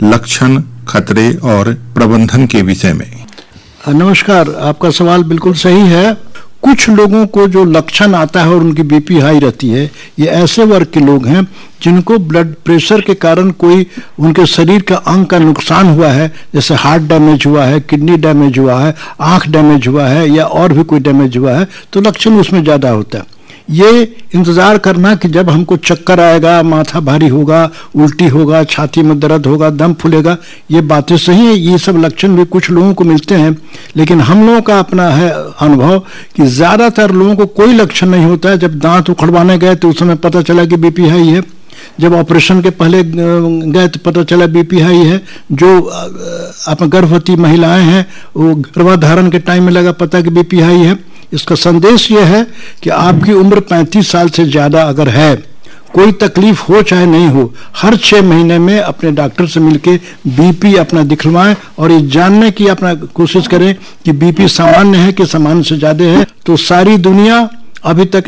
लक्षण, खतरे और प्रबंधन के विषय में। नमस्कार, आपका सवाल बिल्कुल सही है। कुछ लोगों को जो लक्षण आता है और उनकी बीपी हाई रहती है, ये ऐसे वर्ग के लोग हैं जिनको ब्लड प्रेशर के कारण कोई उनके शरीर का अंग का नुकसान हुआ है, जैसे हार्ट डैमेज हुआ है, किडनी डैमेज हुआ है, आंख डैमेज हुआ है या और भी कोई डैमेज हुआ है, तो लक्षण उसमें ज़्यादा होता है। ये इंतज़ार करना कि जब हमको चक्कर आएगा, माथा भारी होगा, उल्टी होगा, छाती में दर्द होगा, दम फूलेगा, ये बातें सही है, ये सब लक्षण भी कुछ लोगों को मिलते हैं। लेकिन हम लोगों का अपना है अनुभव कि ज़्यादातर लोगों को कोई लक्षण नहीं होता है। जब दांत उखड़वाने गए तो उस समय पता चला कि बीपी हाई है, जब ऑपरेशन के पहले गए तो पता चला बीपी हाई है। जो अपने गर्भवती महिलाएं हैं, वो गर्भाधारण के टाइम में लगा पता कि बीपी हाई है। इसका संदेश यह है कि आपकी उम्र 35 साल से ज़्यादा अगर है, कोई तकलीफ हो चाहे नहीं हो, हर 6 महीने में अपने डॉक्टर से मिलके बीपी अपना दिखलवाएं और ये जानने की अपना कोशिश करें कि बीपी सामान्य है कि सामान्य से ज़्यादा है। तो सारी दुनिया अभी तक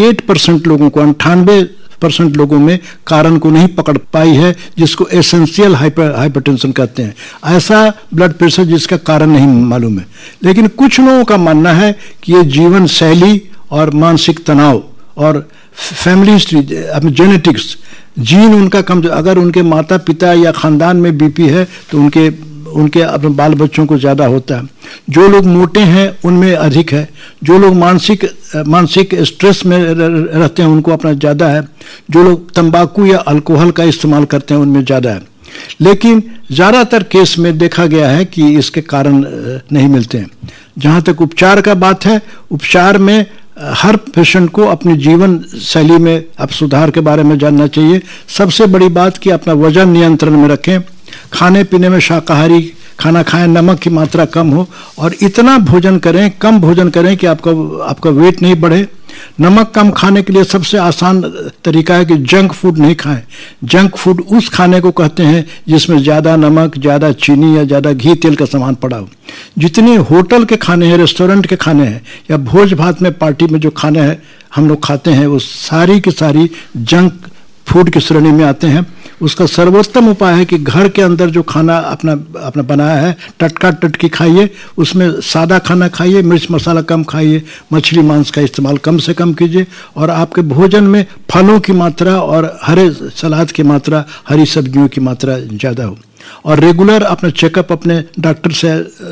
98% लोगों को, 98% लोगों में कारण को नहीं पकड़ पाई है, जिसको एसेंशियल हाइपरटेंशन कहते हैं। ऐसा ब्लड प्रेशर जिसका कारण नहीं मालूम है। लेकिन कुछ लोगों का मानना है कि ये जीवन शैली और मानसिक तनाव और फैमिली हिस्ट्री, जेनेटिक्स, जीन उनका कम, अगर उनके माता पिता या खानदान में बीपी है तो उनके अपने बाल बच्चों को ज़्यादा होता है। जो लोग मोटे हैं उनमें अधिक है, जो लोग मानसिक स्ट्रेस में रहते हैं उनको अपना ज़्यादा है, जो लोग तंबाकू या अल्कोहल का इस्तेमाल करते हैं उनमें ज़्यादा है। लेकिन ज़्यादातर केस में देखा गया है कि इसके कारण नहीं मिलते हैं। जहाँ तक उपचार का बात है, उपचार में हर पेशेंट को अपनी जीवन शैली में अब सुधार के बारे में जानना चाहिए। सबसे बड़ी बात कि अपना वजन नियंत्रण में रखें, खाने पीने में शाकाहारी खाना खाएं, नमक की मात्रा कम हो और इतना भोजन करें, कम भोजन करें कि आपका वेट नहीं बढ़े। नमक कम खाने के लिए सबसे आसान तरीका है कि जंक फूड नहीं खाएं। जंक फूड उस खाने को कहते हैं जिसमें ज़्यादा नमक, ज़्यादा चीनी या ज़्यादा घी तेल का सामान पड़ा हो। जितने होटल के खाने हैं, रेस्टोरेंट के खाने हैं या भोज भात में, पार्टी में जो खाने हैं हम लोग खाते हैं, वो सारी की सारी जंक फूड की श्रेणी में आते हैं। उसका सर्वोत्तम उपाय है कि घर के अंदर जो खाना अपना बनाया है, टटका टटकी खाइए, उसमें सादा खाना खाइए, मिर्च मसाला कम खाइए, मछली मांस का इस्तेमाल कम से कम कीजिए और आपके भोजन में फलों की मात्रा और हरे सलाद की मात्रा, हरी सब्जियों की मात्रा ज़्यादा हो। और रेगुलर अपना चेकअप अपने डॉक्टर से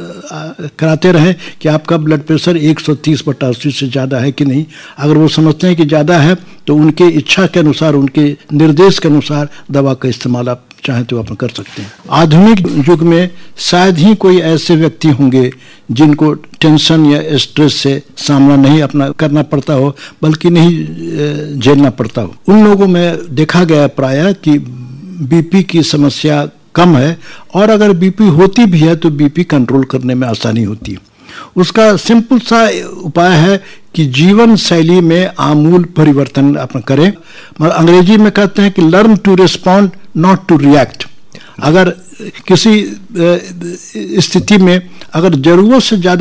कराते रहें कि आपका ब्लड प्रेशर 130/80 से ज़्यादा है कि नहीं। अगर वो समझते हैं कि ज़्यादा है तो उनके इच्छा के अनुसार, उनके निर्देश के अनुसार दवा का इस्तेमाल आप चाहें तो आप कर सकते हैं। आधुनिक युग में शायद ही कोई ऐसे व्यक्ति होंगे जिनको टेंशन या स्ट्रेस से सामना नहीं अपना करना पड़ता हो, बल्कि नहीं झेलना पड़ता हो। उन लोगों में देखा गया प्रायः कि बीपी की समस्या कम है और अगर बीपी होती भी है तो बीपी कंट्रोल करने में आसानी होती है। उसका सिंपल सा उपाय है कि जीवन शैली में आमूल परिवर्तन अपना करें। अंग्रेजी में कहते हैं कि learn to respond not to react. अगर किसी स्थिति में अगर जरूरत से ज़्यादा